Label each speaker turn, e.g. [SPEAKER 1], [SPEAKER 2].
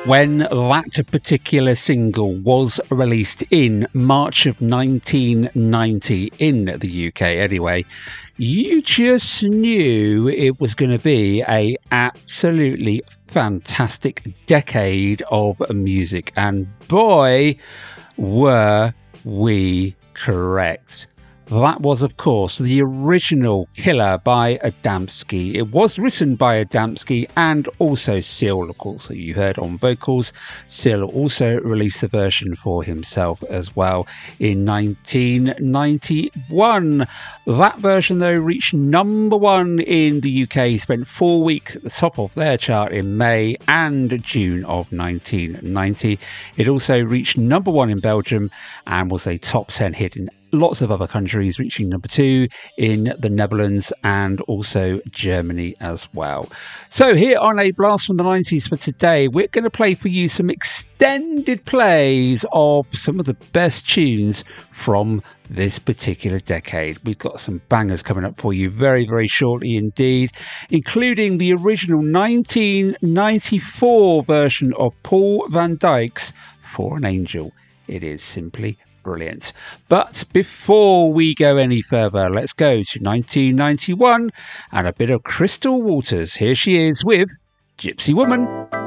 [SPEAKER 1] When that particular single was released in March of 1990 in the UK anyway, you just knew it was going to be a absolutely fantastic decade of music, and boy were we correct. That was, of course, the original Killer by Adamski. It was written by Adamski and also Seal, of course, that you heard on vocals. Seal also released the version for himself as well in 1991. That version, though, reached number one in the UK, spent 4 weeks at the top of their chart in May and June of 1990. It also reached number one in Belgium and was a top 10 hit in lots of other countries, reaching number 2 in the Netherlands and also Germany as well. So here on A Blast from the 90s for today, we're going to play for you some extended plays of some of the best tunes from this particular decade. We've got some bangers coming up for you very, very shortly indeed, including the original 1994 version of Paul van Dyk's For an Angel. It is simply brilliant. But before we go any further, let's go to 1991 and a bit of Crystal Waters. Here she is with Gypsy Woman.